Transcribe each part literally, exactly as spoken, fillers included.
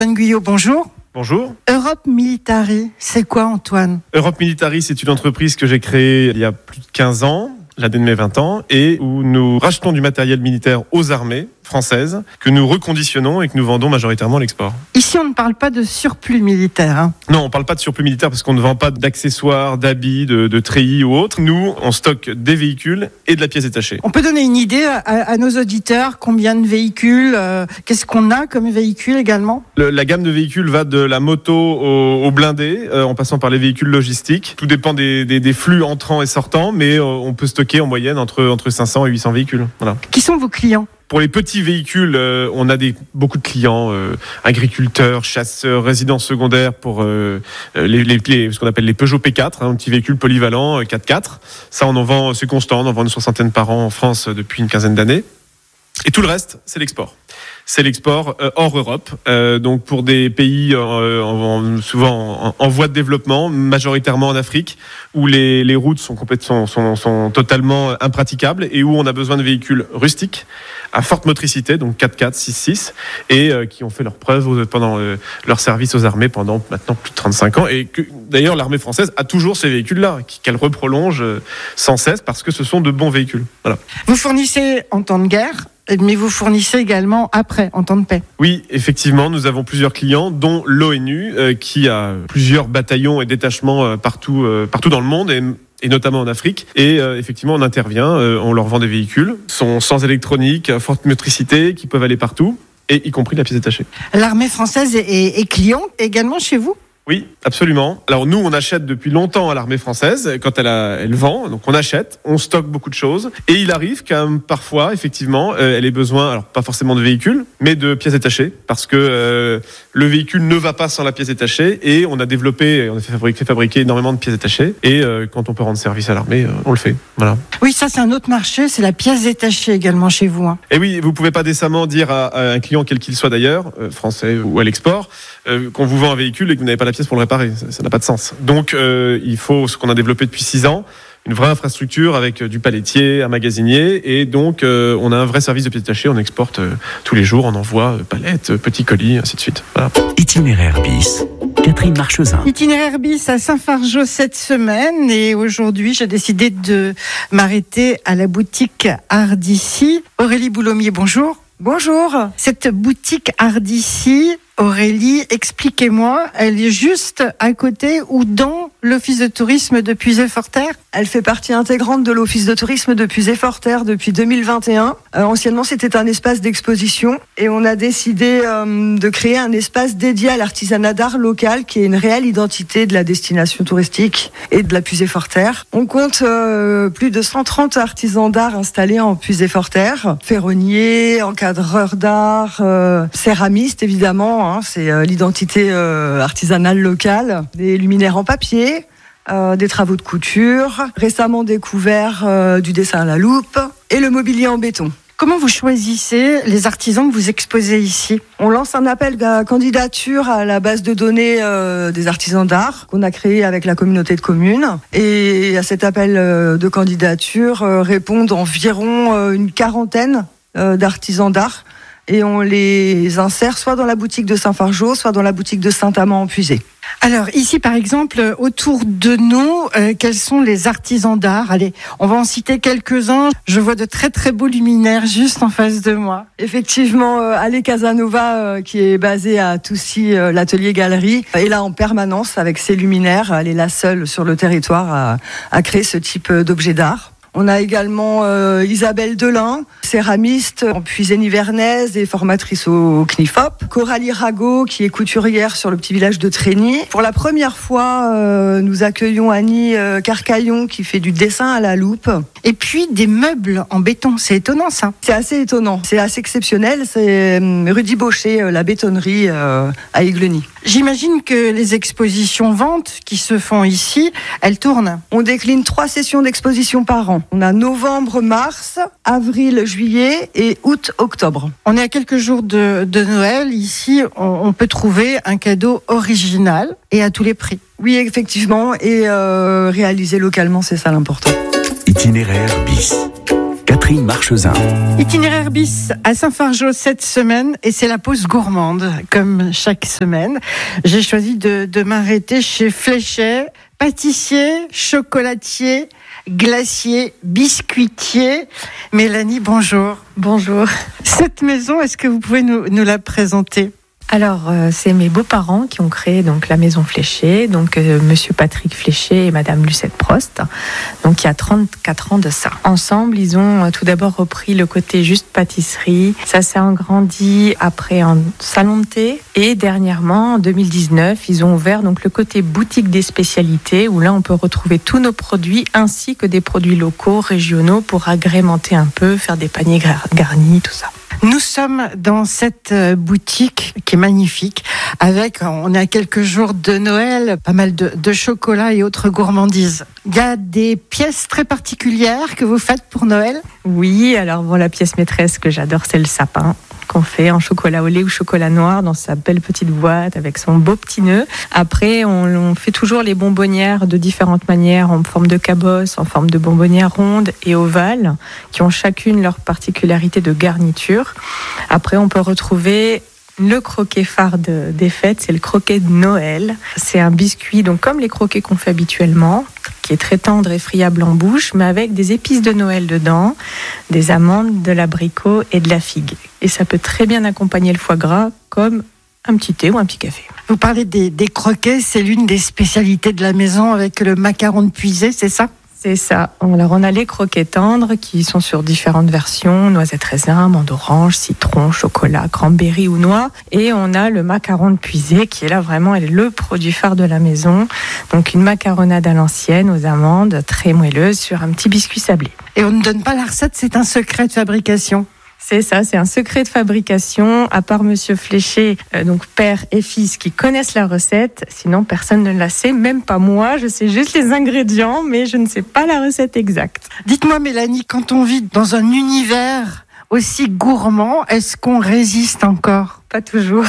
Antoine Guyot, bonjour. Bonjour. Europe Militari, c'est quoi Antoine ? Europe Militari, c'est une entreprise que j'ai créée il y a plus de quinze ans, l'année de mes vingt ans, et où nous rachetons du matériel militaire aux armées françaises, que nous reconditionnons et que nous vendons majoritairement à l'export. Ici, on ne parle pas de surplus militaire. Hein. Non, on ne parle pas de surplus militaire parce qu'on ne vend pas d'accessoires, d'habits, de, de treillis ou autres. Nous, on stocke des véhicules et de la pièce détachée. On peut donner une idée à, à nos auditeurs, combien de véhicules, euh, qu'est-ce qu'on a comme véhicules également ? Le, la gamme de véhicules va de la moto au, au blindé, euh, en passant par les véhicules logistiques. Tout dépend des, des, des flux entrants et sortants, mais euh, on peut stocker en moyenne entre, entre cinq cents et huit cents véhicules. Voilà. Qui sont vos clients ? Pour les petits véhicules, euh, on a des, beaucoup de clients, euh, agriculteurs, chasseurs, résidences secondaires pour euh, les, les, les, ce qu'on appelle les Peugeot P quatre, hein, un petit véhicule polyvalent euh, quatre quatre. Ça, on en vend, c'est constant, on en vend une soixantaine par an en France euh, depuis une quinzaine d'années. Et tout le reste, c'est l'export. C'est l'export euh, hors Europe, euh, donc pour des pays euh, en, en, souvent en, en voie de développement, majoritairement en Afrique, où les, les routes sont, complètement, sont, sont totalement impraticables et où on a besoin de véhicules rustiques, à forte motricité, donc quatre quatre, six six, et euh, qui ont fait leurs preuves pendant euh, leur service aux armées pendant maintenant plus de trente-cinq ans. Et que d'ailleurs, l'armée française a toujours ces véhicules-là, qu'elle reprolonge sans cesse parce que ce sont de bons véhicules. Voilà. Vous fournissez en temps de guerre, mais vous fournissez également après, en temps de paix. Oui, effectivement, nous avons plusieurs clients, dont l'ONU, euh, qui a plusieurs bataillons et détachements euh, partout, euh, partout dans le monde, et et notamment en Afrique. Et euh, effectivement, on intervient, euh, on leur vend des véhicules, sont sans électronique, à forte motricité, qui peuvent aller partout, et y compris la pièce détachée. L'armée française est, est, est client également chez vous ? Oui, absolument. Alors nous, on achète depuis longtemps à l'armée française, quand elle, a, elle vend, donc on achète, on stocke beaucoup de choses, et il arrive quand même parfois, effectivement, euh, elle ait besoin, alors pas forcément de véhicules, mais de pièces détachées, parce que euh, le véhicule ne va pas sans la pièce détachée, et on a développé, on a fait fabriquer, fait fabriquer énormément de pièces détachées, et euh, quand on peut rendre service à l'armée, euh, on le fait. Voilà. Oui, ça c'est un autre marché, c'est la pièce détachée également chez vous. Hein. Et oui, vous pouvez pas décemment dire à, à un client, quel qu'il soit d'ailleurs, euh, français ou à l'export, euh, qu'on vous vend un véhicule et que vous n'avez pas la pièce pour le réparer. Ça n'a pas de sens. Donc, euh, il faut ce qu'on a développé depuis six ans, une vraie infrastructure avec du palettier, un magasinier, et donc euh, on a un vrai service de pièces détachées. On exporte euh, tous les jours, on envoie euh, palettes, euh, petits colis, ainsi de suite. Voilà. Itinéraire bis, Catherine Marchesin. Itinéraire bis à Saint-Fargeau cette semaine, et aujourd'hui j'ai décidé de m'arrêter à la boutique Ardissi. Aurélie Boulommier, bonjour. Bonjour. Cette boutique Ardissi, Aurélie, expliquez-moi, elle est juste à côté ou dans l'office de tourisme de Puisay-Forterre ? Elle fait partie intégrante de l'office de tourisme de Puisay-Forterre depuis deux mille vingt et un. Euh, anciennement, c'était un espace d'exposition et on a décidé euh, de créer un espace dédié à l'artisanat d'art local qui est une réelle identité de la destination touristique et de la Puisay-Forterre. On compte euh, plus de cent trente artisans d'art installés en Puisay-Forterre, ferronniers, encadreurs d'art, euh, céramistes évidemment, hein, c'est euh, l'identité euh, artisanale locale, des luminaires en papier, Euh, des travaux de couture, récemment découvert euh, du dessin à la loupe et le mobilier en béton. Comment vous choisissez les artisans que vous exposez ici ? On lance un appel à candidature à la base de données euh, des artisans d'art qu'on a créé avec la communauté de communes. Et à cet appel euh, de candidature euh, répondent environ euh, une quarantaine euh, d'artisans d'art. Et on les insère soit dans la boutique de Saint-Fargeau, soit dans la boutique de Saint-Amand-en-Puisay. Alors ici par exemple, autour de nous, euh, quels sont les artisans d'art ? Allez, on va en citer quelques-uns. Je vois de très très beaux luminaires juste en face de moi. Effectivement, euh, Ale Casanova, euh, qui est basée à Toussy, euh, l'atelier galerie, est là en permanence avec ses luminaires. Elle est la seule sur le territoire à, à créer ce type d'objet d'art. On a également euh, Isabelle Delin, céramiste en Puisay-Nivernaise et formatrice au C N I F O P. Coralie Rago, qui est couturière sur le petit village de Trény. Pour la première fois, euh, nous accueillons Annie euh, Carcaillon, qui fait du dessin à la loupe. Et puis des meubles en béton, c'est étonnant ça. C'est assez étonnant, c'est assez exceptionnel. C'est euh, Rudy Baucher, euh, la bétonnerie euh, à Igleny. J'imagine que les expositions ventes qui se font ici, elles tournent. On décline trois sessions d'exposition par an. On a novembre, mars, avril, juillet et août, octobre. On est à quelques jours de, de Noël. Ici, on, on peut trouver un cadeau original et à tous les prix. Oui, effectivement, et euh, réalisé localement, c'est ça l'important. Itinéraire bis. Catherine Marchesin. Itinéraire bis à Saint-Fargeau cette semaine et c'est la pause gourmande comme chaque semaine. J'ai choisi de, de m'arrêter chez Fléchet, pâtissier, chocolatier, glacier, biscuitier. Mélanie, bonjour. Bonjour. Cette maison, est-ce que vous pouvez nous, nous la présenter ? Alors, euh, c'est mes beaux-parents qui ont créé donc la maison Fléchet, donc euh, Monsieur Patrick Fléchet et Madame Lucette Prost. Donc, il y a trente-quatre ans de ça. Ensemble, ils ont euh, tout d'abord repris le côté juste pâtisserie. Ça s'est agrandi après en salon de thé. Et dernièrement, en deux mille dix-neuf, ils ont ouvert donc le côté boutique des spécialités, où là, on peut retrouver tous nos produits ainsi que des produits locaux, régionaux, pour agrémenter un peu, faire des paniers gar- garnis, tout ça. Nous sommes dans cette boutique qui est magnifique, avec, on est à quelques jours de Noël, pas mal de, de chocolat et autres gourmandises. Il y a des pièces très particulières que vous faites pour Noël ? Oui, alors bon, la pièce maîtresse que j'adore, c'est le sapin, qu'on fait en chocolat au lait ou chocolat noir dans sa belle petite boîte avec son beau petit nœud. Après, on, on fait toujours les bonbonnières de différentes manières, en forme de cabosse, en forme de bonbonnières rondes et ovales, qui ont chacune leur particularité de garniture. Après, on peut retrouver le croquet phare de, des fêtes, c'est le croquet de Noël. C'est un biscuit, donc comme les croquets qu'on fait habituellement, qui est très tendre et friable en bouche, mais avec des épices de Noël dedans, des amandes, de l'abricot et de la figue. Et ça peut très bien accompagner le foie gras comme un petit thé ou un petit café. Vous parlez des, des croquets, c'est l'une des spécialités de la maison avec le macaron de puisée, c'est ça ? C'est ça. Alors, on a les croquets tendres qui sont sur différentes versions, noisettes raisin, amande orange, citron, chocolat, cranberry ou noix. Et on a le macaron de puisée qui est là vraiment le produit phare de la maison. Donc, une macaronade à l'ancienne aux amandes, très moelleuse sur un petit biscuit sablé. Et on ne donne pas la recette, c'est un secret de fabrication. C'est ça, c'est un secret de fabrication, à part Monsieur Fléchet, euh, donc père et fils qui connaissent la recette, sinon personne ne la sait, même pas moi, je sais juste les ingrédients, mais je ne sais pas la recette exacte. Dites-moi Mélanie, quand on vit dans un univers aussi gourmand, est-ce qu'on résiste encore ? Pas toujours,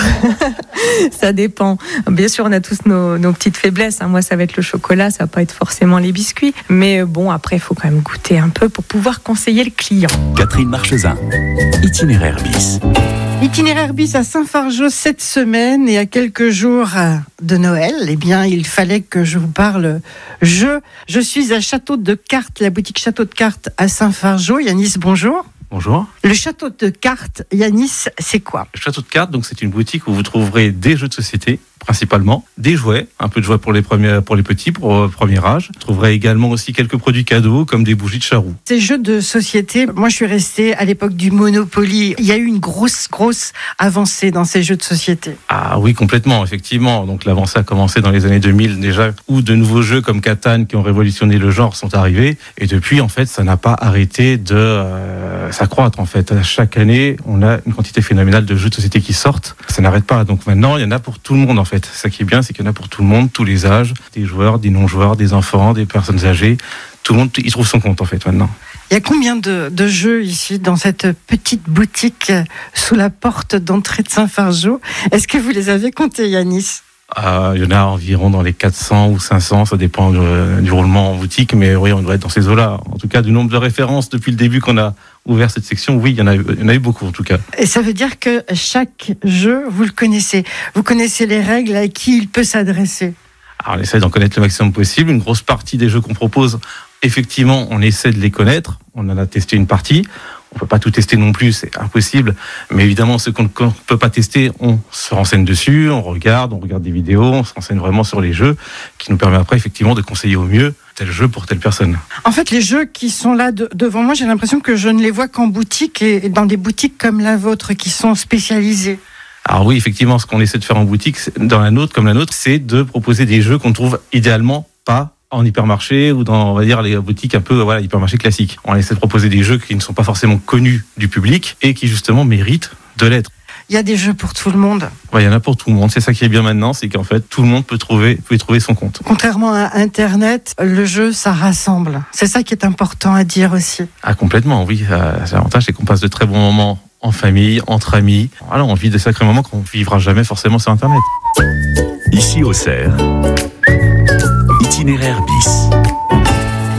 ça dépend. Bien sûr, on a tous nos, nos petites faiblesses. Hein. Moi, ça va être le chocolat, ça va pas être forcément les biscuits. Mais bon, après, il faut quand même goûter un peu pour pouvoir conseiller le client. Catherine Marchesin, Itinéraire bis. Itinéraire bis à Saint-Fargeau cette semaine et à quelques jours de Noël. Eh bien, il fallait que je vous parle jeu. Je suis à Château de Cartes, la boutique Château de Cartes à Saint-Fargeau. Yanis, bonjour. Bonjour. Le château de cartes, Yanis, c'est quoi ? Le château de cartes, donc c'est une boutique où vous trouverez des jeux de société, principalement, des jouets, un peu de jouets pour les premiers, pour les petits, pour le premier âge. Vous trouverez également aussi quelques produits cadeaux, comme des bougies de charroux. Ces jeux de société, moi je suis restée à l'époque du Monopoly. Il y a eu une grosse, grosse avancée dans ces jeux de société. Ah oui, complètement, effectivement. Donc l'avancée a commencé dans les années deux mille déjà, où de nouveaux jeux comme Catan, qui ont révolutionné le genre, sont arrivés. Et depuis, en fait, ça n'a pas arrêté de euh, s'accroître. En fait, chaque année, on a une quantité phénoménale de jeux de société qui sortent. Ça n'arrête pas. Donc maintenant, il y en a pour tout le monde, en fait. Ça qui est bien, c'est qu'il y en a pour tout le monde, tous les âges, des joueurs, des non-joueurs, des enfants, des personnes âgées. Tout le monde y trouve son compte, en fait, maintenant. Il y a combien de, de jeux ici, dans cette petite boutique sous la porte d'entrée de Saint-Fargeau ? Est-ce que vous les avez comptés, Yanis ? Euh, il y en a environ dans les quatre cents ou cinq cents, ça dépend du, du roulement en boutique, mais oui, on doit être dans ces eaux-là. En tout cas, du nombre de références depuis le début qu'on a ouvert cette section, oui, il y en a, il y en a eu beaucoup en tout cas. Et ça veut dire que chaque jeu, vous le connaissez. Vous connaissez les règles à qui il peut s'adresser. Alors, on essaie d'en connaître le maximum possible. Une grosse partie des jeux qu'on propose, effectivement, on essaie de les connaître. On en a testé une partie. On peut pas tout tester non plus, c'est impossible. Mais évidemment, ce qu'on ne peut pas tester, on se renseigne dessus, on regarde, on regarde des vidéos, on se renseigne vraiment sur les jeux, qui nous permet après, effectivement, de conseiller au mieux tel jeu pour telle personne. En fait, les jeux qui sont là de, devant moi, j'ai l'impression que je ne les vois qu'en boutique et dans des boutiques comme la vôtre, qui sont spécialisées. Alors oui, effectivement, ce qu'on essaie de faire en boutique, dans la nôtre, comme la nôtre, c'est de proposer des jeux qu'on trouve idéalement pas en hypermarché ou dans, on va dire, les boutiques un peu, voilà, hypermarché classiques. On essaie de proposer des jeux qui ne sont pas forcément connus du public et qui, justement, méritent de l'être. Il y a des jeux pour tout le monde. Ouais, il y en a pour tout le monde. C'est ça qui est bien maintenant, c'est qu'en fait, tout le monde peut trouver, peut y trouver son compte. Contrairement à Internet, le jeu, ça rassemble. C'est ça qui est important à dire aussi. Ah, complètement, oui. L'avantage, c'est qu'on passe de très bons moments en famille, entre amis. Voilà, on vit des sacrés moments qu'on ne vivra jamais forcément sur Internet. Ici au Cerf, Itinéraire bis.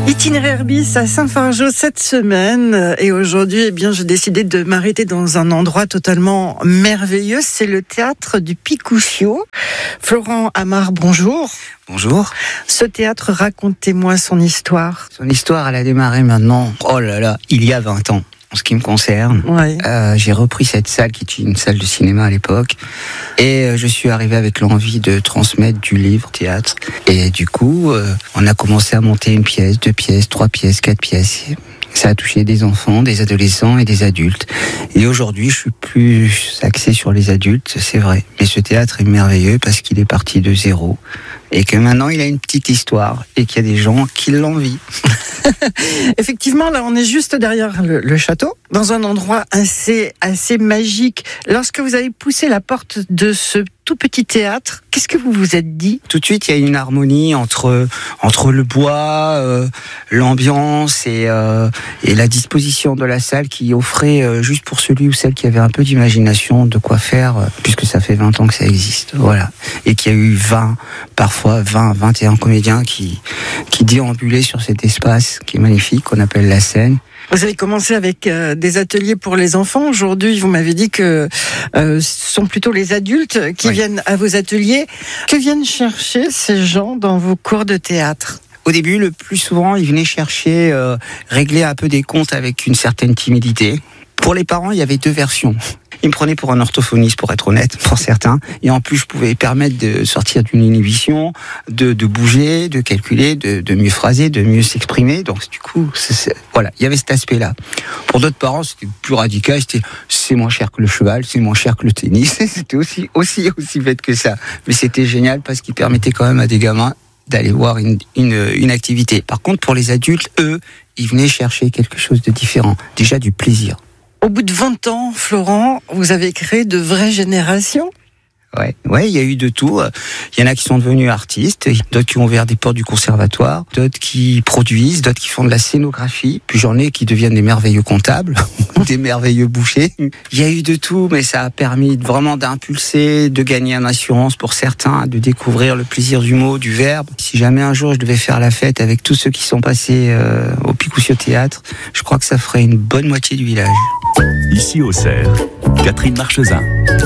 Itinéraire bis à Saint-Fargeau cette semaine et aujourd'hui, eh bien, j'ai décidé de m'arrêter dans un endroit totalement merveilleux. C'est le théâtre du Picouchio. Florent Amar, bonjour. Bonjour. Ce théâtre, racontez-moi son histoire. Son histoire, elle a démarré maintenant, oh là là, il y a vingt ans. En ce qui me concerne, Ouais. euh, j'ai repris cette salle qui était une salle de cinéma à l'époque et euh, je suis arrivé avec l'envie de transmettre du livre théâtre et du coup euh, on a commencé à monter une pièce, deux pièces, trois pièces, quatre pièces. Ça a touché des enfants, des adolescents et des adultes. Et aujourd'hui, je suis plus axé sur les adultes, c'est vrai. Mais ce théâtre est merveilleux parce qu'il est parti de zéro et que maintenant il a une petite histoire et qu'il y a des gens qui l'envient. Effectivement, là, on est juste derrière le, le château, dans un endroit assez, assez magique. Lorsque vous avez poussé la porte de ce tout petit théâtre, qu'est-ce que vous vous êtes dit ? Tout de suite, il y a une harmonie entre entre le bois, euh, l'ambiance et euh, et la disposition de la salle qui offrait euh, juste pour celui ou celle qui avait un peu d'imagination de quoi faire, euh, puisque ça fait vingt ans que ça existe, voilà, et qu'il y a eu vingt, parfois vingt, vingt et un comédiens qui qui déambulaient sur cet espace qui est magnifique, qu'on appelle la scène. Vous avez commencé avec euh, des ateliers pour les enfants. Aujourd'hui, vous m'avez dit que euh, ce sont plutôt les adultes qui Oui. viennent à vos ateliers. Que viennent chercher ces gens dans vos cours de théâtre ? Au début, le plus souvent, ils venaient chercher, euh, régler un peu des comptes avec une certaine timidité. Pour les parents, il y avait deux versions. Ils me prenaient pour un orthophoniste, pour être honnête, pour certains. Et en plus, je pouvais permettre de sortir d'une inhibition, de, de bouger, de calculer, de, de mieux phraser, de mieux s'exprimer. Donc, du coup, c'est, c'est, voilà, il y avait cet aspect-là. Pour d'autres parents, c'était plus radical. C'était, c'est moins cher que le cheval, c'est moins cher que le tennis. C'était aussi, aussi, aussi bête que ça. Mais c'était génial parce qu'il permettait quand même à des gamins d'aller voir une, une, une activité. Par contre, pour les adultes, eux, ils venaient chercher quelque chose de différent. Déjà du plaisir. Au bout de vingt ans, Florent, vous avez créé de vraies générations. Ouais, ouais, il y a eu de tout. Il y en a qui sont devenus artistes, d'autres qui ont ouvert des portes du conservatoire, d'autres qui produisent, d'autres qui font de la scénographie. Puis j'en ai qui deviennent des merveilleux comptables, des merveilleux bouchers. Il y a eu de tout, mais ça a permis vraiment d'impulser, de gagner en assurance pour certains, de découvrir le plaisir du mot, du verbe. Si jamais un jour je devais faire la fête avec tous ceux qui sont passés euh, au Picouchio Théâtre, je crois que ça ferait une bonne moitié du village. Ici au Cerf, Catherine Marchesin.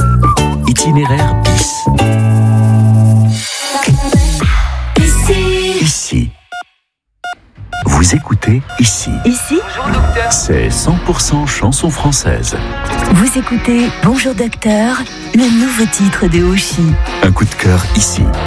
Itinéraire bis. Ici. Ici. Vous écoutez Ici. Ici. C'est cent pour cent chanson française. Vous écoutez Bonjour Docteur, le nouveau titre de Oshi. Un coup de cœur ici.